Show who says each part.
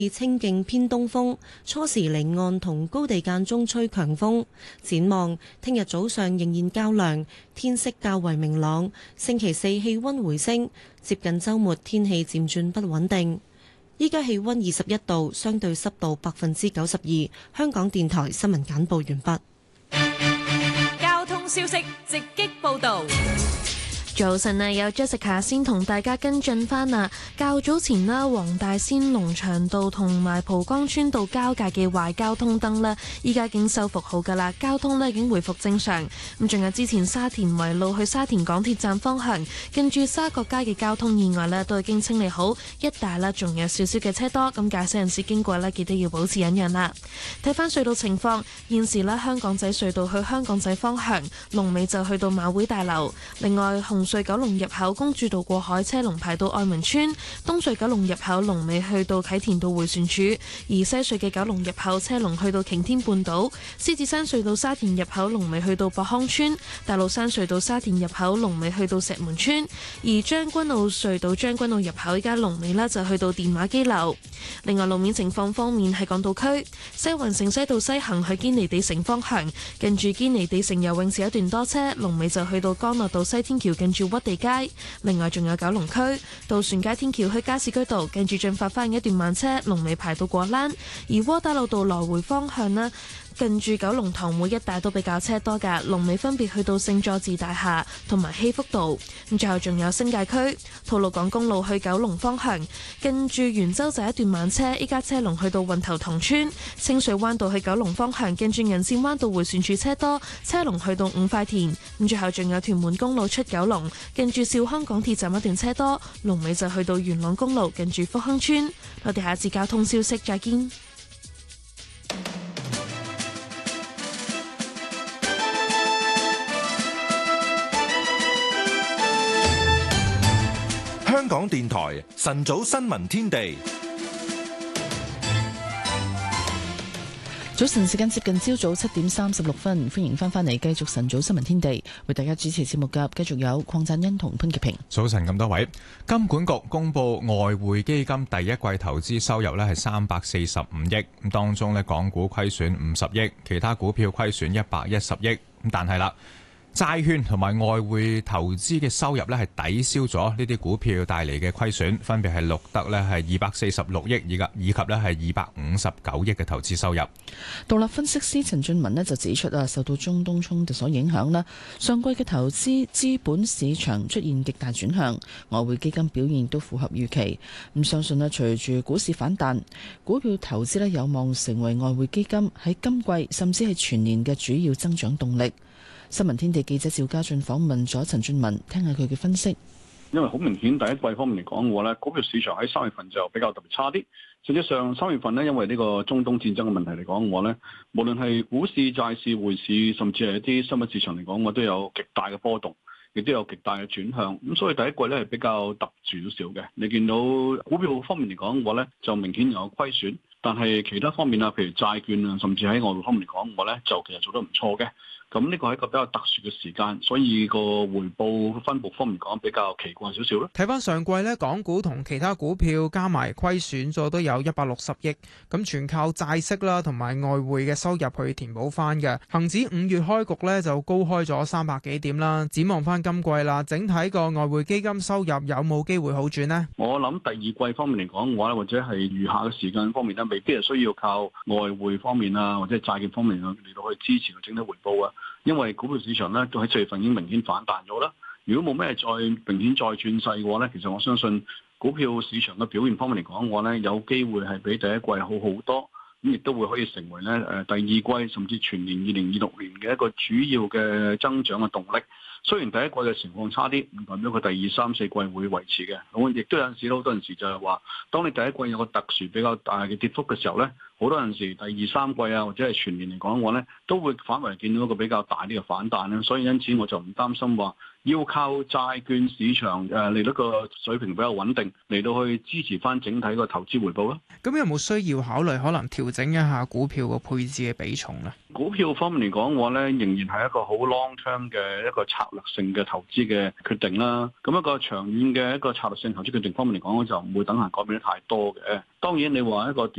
Speaker 1: 清勁偏東風，初時離岸同高地間中吹強風。展望聽日早上仍然較涼，天色較為明朗。星期四氣溫回升，接近週末天氣漸轉不穩定。依家氣溫21度，相對濕度92%。香港電台新聞簡報完畢。
Speaker 2: 交通消息直擊報道。
Speaker 3: 早晨啊，有 Jessica 先同大家跟進翻啊。較早前啦，黃大仙龍翔道同埋蒲崗村道交界嘅壞交通燈咧，依家已經修復好噶啦，交通咧已經回復正常。咁仲有之前沙田圍路去沙田港鐵站方向，近住沙角街嘅交通意外咧，都已經清理好，一帶啦仲有少少嘅車多，咁駕駛人士經過咧，記得要保持忍讓啦。睇翻隧道情況，現時咧香港仔隧道去香港仔方向，龍尾就去到馬會大樓。另外紅隧九龍入口公主道過海車龍排到愛民村，東隧九龍入口龍尾去到啟田道迴旋處，而西隧嘅九龍入口車龍去到擎天半島，獅子山隧道沙田入口龍尾去到博康村，大老山隧道沙田入口龍尾去到石門村，而將軍澳隧道將軍澳入口依家龍尾呢就去到電話機樓。另外路面情況方面，喺港島區西環城西道西行去堅尼地城方向，近住堅尼地城游泳池一段多車，龍尾就去到干諾道西天橋近住屈地街。另外仲有九龍區渡船街天橋去加士居道，近住進發花園一段慢車，龍尾排到過欄。而窩打老道來回方向呢，近住九龍塘會一帶都比較車多㗎，龍尾分別去到聖佐治大廈同埋禧福道。咁最後仲有新界區吐露港公路去九龍方向，近住元洲仔一段慢車，依家車龍去到運頭塘村。清水灣道去九龍方向，近住銀線灣道迴旋處車多，車龍去到五塊田。咁最後仲有屯門公路出九龍，近住兆康港鐵站一段車多，龍尾就去到元朗公路近住福亨村。我哋下次交通消息再見。
Speaker 4: 香港電台晨早新聞天地，
Speaker 5: 早晨時間接近朝早7:36，歡迎翻嚟繼續晨早新聞天地，為大家主持節目嘅繼續有鄺贊恩同潘潔平。
Speaker 6: 早晨咁多位，金管局公布外匯基金第一季投資收入咧係345億，咁當中咧港股虧損50億，其他股票虧損110億，咁但係啦，債券同埋外匯投資嘅收入咧係抵消咗呢啲股票帶嚟嘅虧損，分別係錄得咧係246億以及咧係259億嘅投資收入。
Speaker 5: 獨立分析師陳俊文咧就指出啊，受到中東衝突所影響啦，上季嘅投資資本市場出現極大轉向，外匯基金表現都符合預期。咁相信咧，隨住股市反彈，股票投資咧有望成為外匯基金喺今季甚至係全年嘅主要增長動力。新聞天地記者趙家俊訪問咗陳俊文，聽下佢嘅分析。
Speaker 7: 因為好明顯第一季方面嚟講嘅話咧，股票市場喺3月份就比較特別差啲。實際上3月份呢，因為呢個中東戰爭嘅問題嚟講嘅話咧，無論係股市、債市、匯市，甚至係一啲商品市場嚟講，我都有極大嘅波動，亦都有極大嘅轉向。咁所以第一季咧係比較特殊少少嘅。你見到股票方面嚟講嘅話咧，就明顯有虧損，但係其他方面啊，譬如債券啊，甚至喺外匯方面嚟講嘅話咧，就其實做得唔錯嘅。咁呢個係一個比較特殊嘅時間，所以個回報分佈方面講比較奇怪少少咯。
Speaker 8: 睇翻上季咧，港股同其他股票加埋虧損咗都有160億，咁全靠債息啦同埋外匯嘅收入去填補翻嘅。恒指5月開局咧就高開咗300幾點啦。展望翻今季啦，整體個外匯基金收入有冇機會好轉呢？
Speaker 7: 我諗第二季方面嚟講嘅話，或者係餘下嘅時間方面咧，未必係需要靠外匯方面啊，或者債券方面嚟到去支持個整體回報啊。因為股票市場咧，都喺4月份已經明顯反彈咗啦。如果冇咩再明顯再轉勢嘅話咧，其實我相信股票市場嘅表現方面嚟講嘅話咧，有機會係比第一季好好多，咁亦都會可以成為咧第二季甚至全年2026年嘅一個主要嘅增長嘅動力。雖然第一季嘅情況差啲，唔代表佢第2、3、4季會維持嘅。咁亦都有陣時好多陣時就係話，當你第一季有個特殊比較大嘅跌幅嘅時候咧，好多陣時第2、3季啊，或者係全年嚟講嘅話咧，都會反為見到一個比較大啲嘅反彈咧。所以因此我就唔擔心話要靠債券市場嚟到個水平比較穩定嚟到去支持翻整體個投資回報啦。
Speaker 8: 咁有冇需要考慮可能調整一下股票個配置嘅比重咧？
Speaker 7: 股票方面嚟講嘅話咧，仍然係一個好 long term 嘅一個策略性嘅投資嘅決定啦。咁一個長遠嘅一個策略性投資決定方面嚟講，就唔會等閒改變得太多嘅。當然你話一個